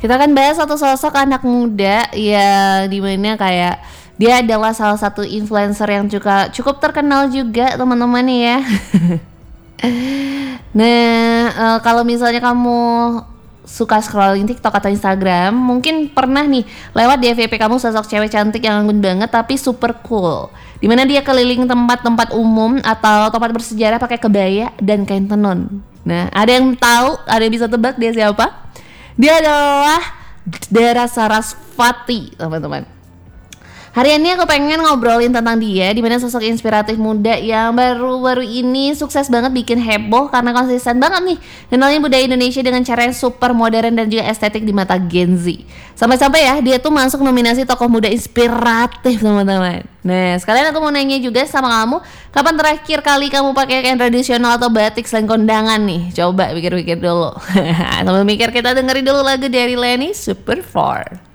Kita akan bahas satu sosok anak muda yang dimana kayak dia adalah salah satu influencer yang juga cukup terkenal juga teman-teman ya. Nah, kalau misalnya kamu suka scrolling TikTok atau Instagram, mungkin pernah nih lewat di FYP kamu sosok cewek cantik yang anggun banget tapi super cool. Dimana dia keliling tempat-tempat umum atau tempat bersejarah pakai kebaya dan kain tenun. Nah, ada yang tahu, ada yang bisa tebak dia siapa? Dia adalah Dara Sarasvati, teman-teman. Hari ini aku pengen ngobrolin tentang dia, dimana sosok inspiratif muda yang baru-baru ini sukses banget bikin heboh karena konsisten banget nih kenalin budaya Indonesia dengan cara yang super modern dan juga estetik di mata Gen Z. Sampai-sampai ya dia tuh masuk nominasi tokoh muda inspiratif, teman-teman. Nah, sekalian aku mau nanya juga sama kamu, kapan terakhir kali kamu pakai kain tradisional atau batik selain kondangan nih? Coba pikir-pikir dulu. Sambil mikir kita dengerin dulu lagu dari Lenny, Super Far.